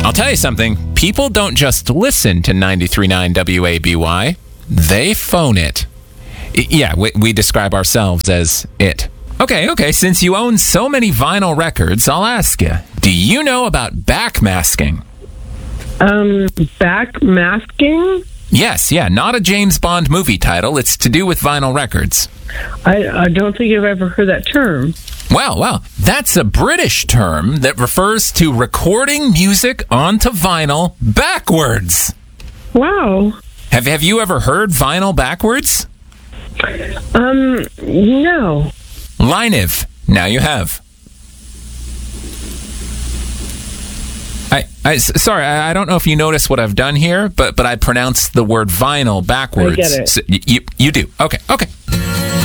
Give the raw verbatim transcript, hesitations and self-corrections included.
I'll tell you something. People don't just listen to ninety-three point nine W A B Y. They phone it. I- yeah, we, we describe ourselves as it. Okay, okay, since you own so many vinyl records, I'll ask you, do you know about backmasking? Um, backmasking? Yes, yeah, not a James Bond movie title. It's to do with vinyl records. I, I don't think I've ever heard that term. Well, well, that's a British term that refers to recording music onto vinyl backwards. Wow. Have Have you ever heard vinyl backwards? Um, no. Linev. Now you have. I, I s- sorry, I, I don't know if you notice what I've done here, but but I pronounced the word vinyl backwards. I get it. So y- you you do. Okay, okay.